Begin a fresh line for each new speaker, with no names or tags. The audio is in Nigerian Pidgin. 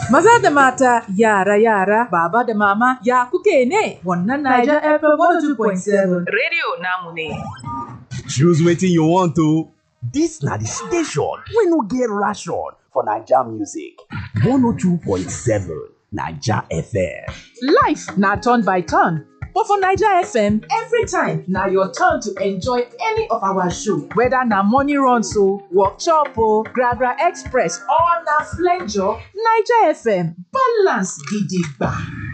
Maza da mata, yara, baba da mama, ya kuke ne? Wannan Naija FM 102.7 Radio namu ne.
Choose wetin you want to. Dis na the station wey no get ration for Naija music. 102.7 Naija FM.
Life na turn by turn, but for Naija FM, every time na your turn to enjoy any of our show. Whether na morning runs o, workshop o, Gragra Express or na flenjo, Naija FM balance gidigba.